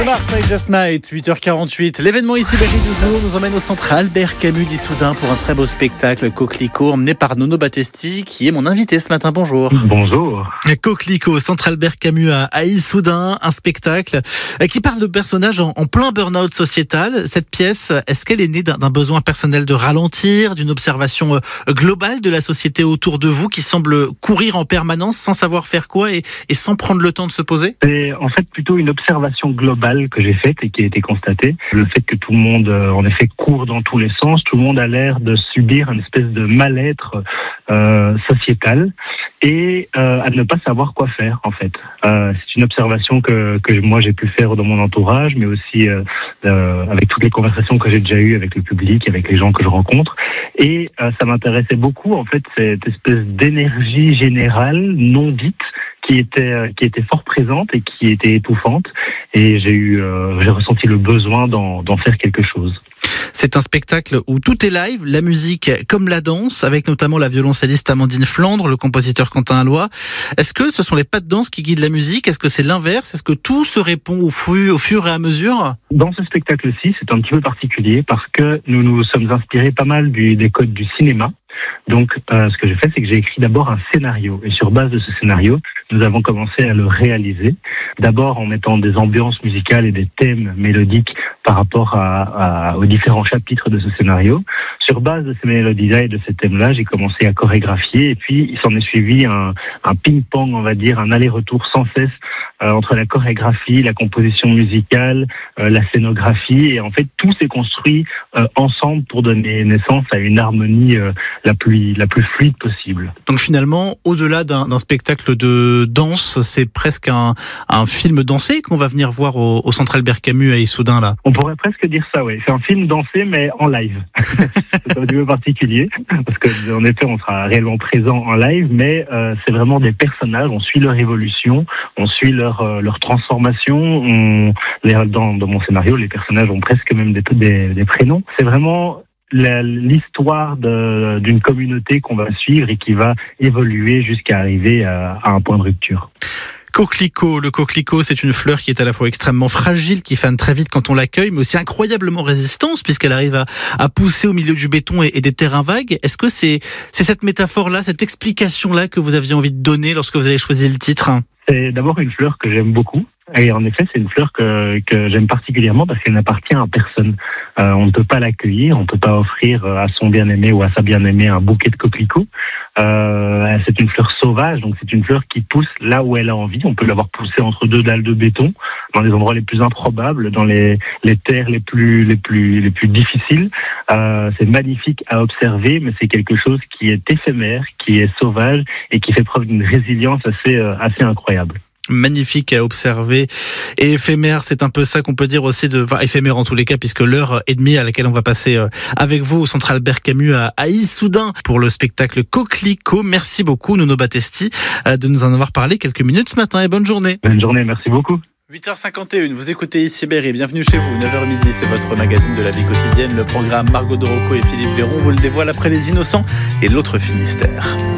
de Marseille Just Night, 8h48. L'événement ici du jour nous emmène au centre Albert Camus d'Issoudun pour un très beau spectacle Coquelicot emmené par Nono Battesti qui est mon invité ce matin. Bonjour. Bonjour. Coquelicot, centre Albert Camus à Issoudun, un spectacle qui parle de personnages en plein burn-out sociétal. Cette pièce, est-ce qu'elle est née d'un besoin personnel de ralentir, d'une observation globale de la société autour de vous qui semble courir en permanence sans savoir faire quoi et sans prendre le temps de se poser? C'est en fait plutôt une observation globale que j'ai faite et qui a été constatée. Le fait que tout le monde, en effet, court dans tous les sens, tout le monde a l'air de subir une espèce de mal-être sociétal et à ne pas savoir quoi faire, en fait. C'est une observation que moi j'ai pu faire dans mon entourage, mais aussi avec toutes les conversations que j'ai déjà eues avec le public, avec les gens que je rencontre. Et ça m'intéressait beaucoup, en fait, cette espèce d'énergie générale non dite qui était fort présente et qui était étouffante. Et j'ai ressenti le besoin d'en faire quelque chose. C'est un spectacle où tout est live, la musique comme la danse, avec notamment la violoncelliste Amandine Flandre, le compositeur Quentin Alloy. Est-ce que ce sont les pas de danse qui guident la musique? Est-ce que c'est l'inverse? Est-ce que tout se répond au fur et à mesure? Dans ce spectacle-ci, c'est un petit peu particulier parce que nous nous sommes inspirés pas mal des codes du cinéma. Donc, ce que j'ai fait, c'est que j'ai écrit d'abord un scénario. Et sur base de ce scénario, nous avons commencé à le réaliser. D'abord en mettant des ambiances musicales et des thèmes mélodiques par rapport aux différents chapitres de ce scénario. Sur base de ces mélodies-là et de ces thèmes-là, j'ai commencé à chorégraphier. Et puis, il s'en est suivi un ping-pong, on va dire, un aller-retour sans cesse entre la chorégraphie, la composition musicale, la scénographie. Et en fait, tout s'est construit ensemble pour donner naissance à une harmonie la plus fluide possible. Donc finalement, au-delà d'un spectacle de danse, c'est presque un film dansé qu'on va venir voir au centre Albert Camus à Issoudun, là. On pourrait presque dire ça, oui. C'est un film dansé, mais en live. C'est un peu particulier, parce que en effet, on sera réellement présent en live, mais c'est vraiment des personnages. On suit leur évolution, on suit leur transformation. Dans mon scénario, les personnages ont presque même des prénoms. C'est vraiment l'histoire d'une communauté qu'on va suivre et qui va évoluer jusqu'à arriver à un point de rupture. Coquelicot. Le coquelicot, c'est une fleur qui est à la fois extrêmement fragile, qui fane très vite quand on l'accueille, mais aussi incroyablement résistante, puisqu'elle arrive à pousser au milieu du béton et des terrains vagues. Est-ce que c'est cette métaphore-là, cette explication-là que vous aviez envie de donner lorsque vous avez choisi le titre? C'est d'abord une fleur que j'aime beaucoup. Et en effet, c'est une fleur que j'aime particulièrement parce qu'elle n'appartient à personne. On ne peut pas l'accueillir, on ne peut pas offrir à son bien-aimé ou à sa bien-aimée un bouquet de coquelicots. C'est une fleur sauvage, donc c'est une fleur qui pousse là où elle a envie. On peut l'avoir poussée entre deux dalles de béton, dans les endroits les plus improbables, dans les terres les plus difficiles. C'est magnifique à observer, mais c'est quelque chose qui est éphémère, qui est sauvage et qui fait preuve d'une résilience assez incroyable. Magnifique à observer et éphémère, c'est un peu ça qu'on peut dire aussi éphémère en tous les cas, puisque l'heure et demie à laquelle on va passer avec vous au centre Albert Camus à Issoudun pour le spectacle Coquelicot. Merci beaucoup Nono Battesti de nous en avoir parlé quelques minutes ce matin et bonne journée. Bonne journée, merci beaucoup. 8h51, vous écoutez ici Berry, bienvenue chez vous, 9h midi, c'est votre magazine de la vie quotidienne, le programme Margot de Rocco et Philippe Véron vous le dévoile après Les Innocents et l'autre Finistère.